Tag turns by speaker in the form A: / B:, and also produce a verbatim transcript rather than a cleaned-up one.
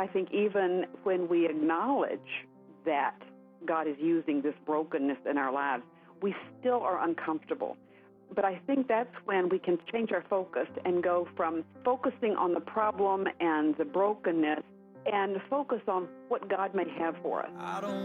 A: I think even when we acknowledge that God is using this brokenness in our lives, we still are uncomfortable. But I think that's when we can change our focus and go from focusing on the problem and the brokenness and focus on what God may have for us. I don't